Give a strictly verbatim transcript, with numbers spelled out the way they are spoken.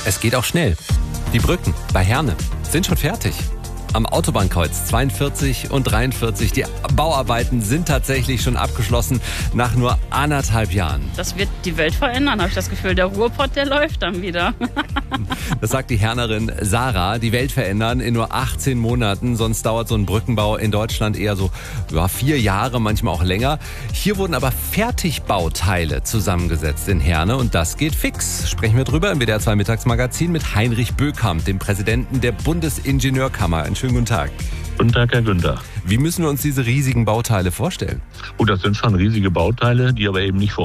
Es geht auch schnell. Die Brücken bei Herne sind schon fertig. Am Autobahnkreuz zweiundvierzig und dreiundvierzig. Die Bauarbeiten sind tatsächlich schon abgeschlossen nach nur anderthalb Jahren. Das wird die Welt verändern, habe ich das Gefühl. Der Ruhrpott, der läuft dann wieder. Das sagt die Hernerin Sarah. Die Welt verändern in nur achtzehn Monaten. Sonst dauert so ein Brückenbau in Deutschland eher so ja, vier Jahre, manchmal auch länger. Hier wurden aber Fertigbauteile zusammengesetzt in Herne und das geht fix. Sprechen wir drüber im W D R zwei Mittagsmagazin mit Heinrich Bökamp, dem Präsidenten der Bundesingenieurkammer. Einen schönen guten Tag. Guten Tag, Herr Günther. Wie müssen wir uns diese riesigen Bauteile vorstellen? Oh, das sind schon riesige Bauteile, die aber eben nicht vor